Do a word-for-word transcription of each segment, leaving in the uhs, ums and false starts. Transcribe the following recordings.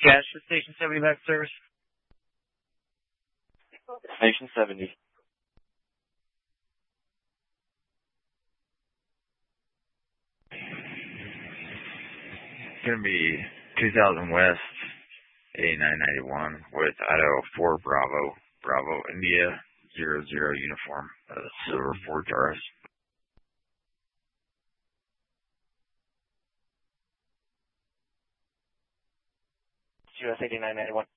Cash for Station seventy back service. Station seventy. It's going to be two thousand West, eighty-nine ninety-one with Idaho four Bravo, Bravo India zero zero uniform, uh, silver four Taurus. U S eighty-nine ninety-one.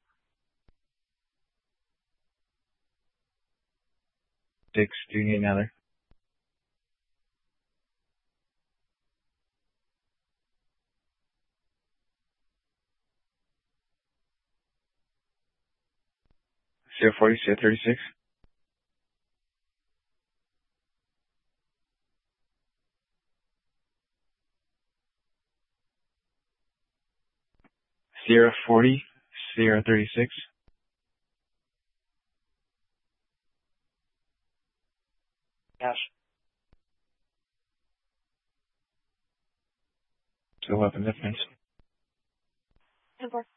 Six, do you need another? Sierra forty, Sierra thirty-six. Sierra forty, Sierra thirty-six. Cash. So weapon difference. ten four.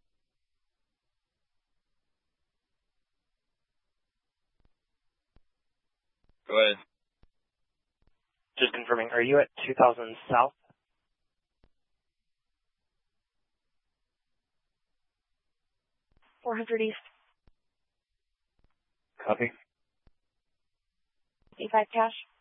Go ahead. Just confirming, are you at two thousand South? four hundred East. Copy. eighty-five cash.